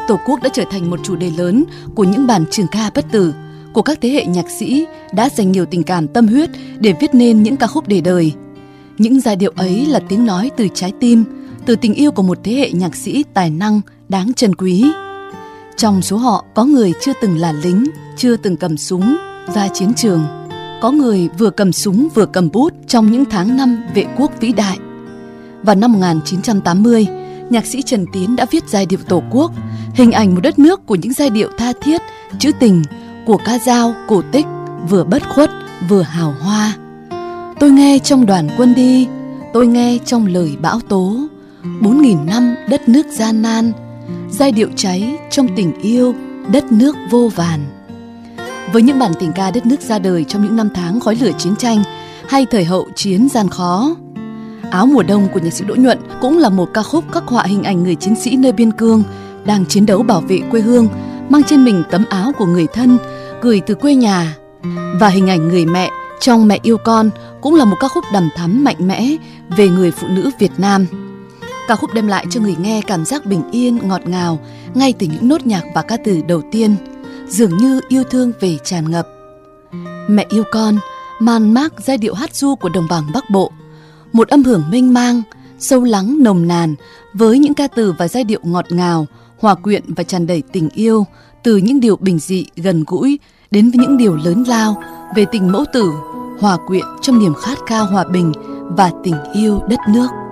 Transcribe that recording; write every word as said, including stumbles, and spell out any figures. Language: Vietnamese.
Tổ quốc đã trở thành một chủ đề lớn của những bản trường ca bất tử, của các thế hệ nhạc sĩ đã dành nhiều tình cảm tâm huyết để viết nên những ca khúc để đời. Những giai điệu ấy là tiếng nói từ trái tim, từ tình yêu của một thế hệ nhạc sĩ tài năng đáng trân quý. Trong số họ có người chưa từng là lính, chưa từng cầm súng ra chiến trường. Có người vừa cầm súng vừa cầm bút trong những tháng năm vệ quốc vĩ đại. Vào năm một nghìn chín trăm tám mươi, nhạc sĩ Trần Tiến đã viết giai điệu Tổ quốc, hình ảnh một đất nước của những giai điệu tha thiết, trữ tình, của ca dao, cổ tích, vừa bất khuất, vừa hào hoa. Tôi nghe trong đoàn quân đi, tôi nghe trong lời bão tố, bốn nghìn năm đất nước gian nan, giai điệu cháy trong tình yêu đất nước vô vàn. Với những bản tình ca đất nước ra đời trong những năm tháng khói lửa chiến tranh hay thời hậu chiến gian khó. Áo mùa đông của nhạc sĩ Đỗ Nhuận cũng là một ca khúc khắc họa hình ảnh người chiến sĩ nơi biên cương đang chiến đấu bảo vệ quê hương, mang trên mình tấm áo của người thân gửi từ quê nhà. Và hình ảnh người mẹ trong Mẹ yêu con cũng là một ca khúc đằm thắm mạnh mẽ về người phụ nữ Việt Nam. Ca khúc đem lại cho người nghe cảm giác bình yên, ngọt ngào ngay từ những nốt nhạc và ca từ đầu tiên, dường như yêu thương về tràn ngập. Mẹ yêu con man mác giai điệu hát ru của đồng bằng Bắc Bộ, một âm hưởng mênh mang, sâu lắng nồng nàn với những ca từ và giai điệu ngọt ngào, hòa quyện và tràn đầy tình yêu, từ những điều bình dị gần gũi đến với những điều lớn lao về tình mẫu tử, hòa quyện trong niềm khát khao hòa bình và tình yêu đất nước.